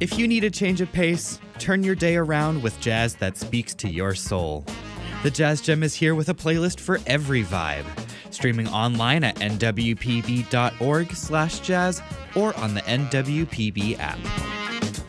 If you need a change of pace, turn your day around with jazz that speaks to your soul. The Jazz Gem is here with a playlist for every vibe. Streaming online at nwpb.org/jazz or on the NWPB app.